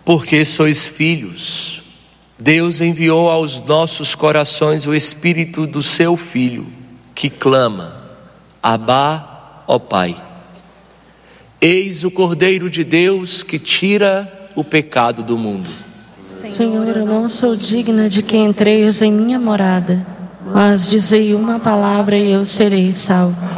porque sois filhos, Deus enviou aos nossos corações o Espírito do seu Filho, que clama: Abá, ó Pai. Eis o Cordeiro de Deus que tira o pecado do mundo. Senhor, eu não sou digna de que entreis em minha morada, mas dizei uma palavra e eu serei salvo.